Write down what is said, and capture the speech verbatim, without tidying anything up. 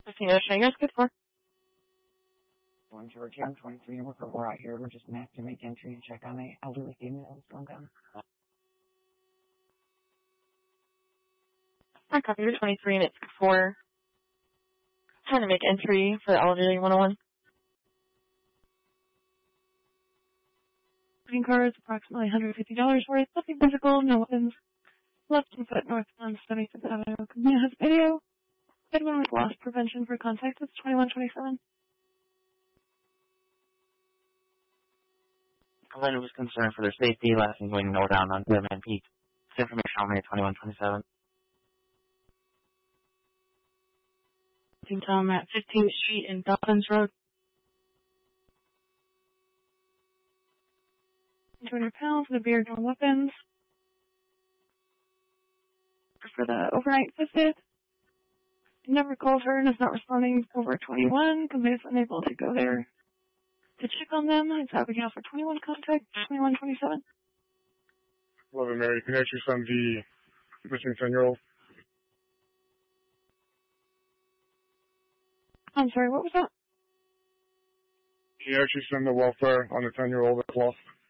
fifteen Ocean, you guys good for? One Georgia, I'm twenty-three, and we're, we're out here. We're just gonna have to make entry and check on the elderly female that's going down. I copy, you're twenty-three and it's four. Trying to make entry for elderly one oh one. Green cards, approximately one hundred fifty dollars worth. Nothing physical, no weapons. Left and foot northbound, seventy-fifth Avenue. Community has video. Anyone with loss prevention for contact is twenty-one twenty-seven. Glenn was concerned for their safety, last thing going northbound on Deadman Peak. This information on May twenty-one twenty-seven. Tom at fifteenth Street and Dobbins Road. two hundred pounds with a beard, no weapons. For the overnight visit. Never called her and is not responding over twenty-one because is unable to go there to check on them. It's Abigail for twenty-one contact, twenty-one twenty-seven. eleven Mary, connect your son, the missing ten-year-old. I'm sorry, what was that? Can you actually send the welfare on the ten-year-old that's lost?